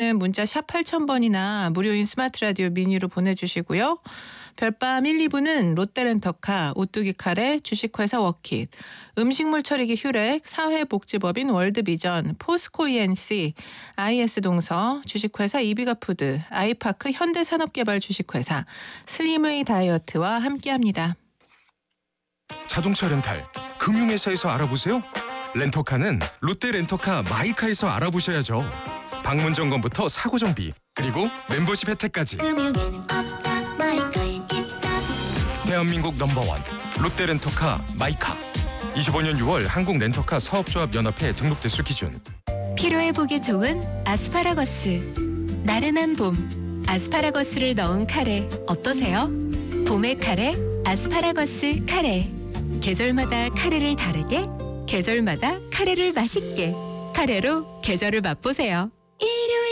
의견은 문자 샵 8000번이나 무료인 스마트 라디오 미니로 보내주시고요. 별밤 1, 2부는 롯데렌터카, 오뚜기 카레, 주식회사 워킷, 음식물 처리기 휴렉, 사회복지법인 월드비전, 포스코 ENC, IS동서, 주식회사 이비가푸드, 아이파크 현대산업개발 주식회사, 슬림의 다이어트와 함께합니다. 자동차 렌탈, 금융회사에서 알아보세요. 렌터카는 롯데렌터카 마이카에서 알아보셔야죠. 방문 점검부터 사고 정비, 그리고 멤버십 혜택까지. 대한민국 넘버원 롯데렌터카 마이카. 25년 6월 한국렌터카 사업조합연합회 등록 대수 기준. 피로회복에 좋은 아스파라거스. 나른한 봄, 아스파라거스를 넣은 카레 어떠세요? 봄의 카레, 아스파라거스 카레. 계절마다 카레를 다르게, 계절마다 카레를 맛있게. 카레로 계절을 맛보세요.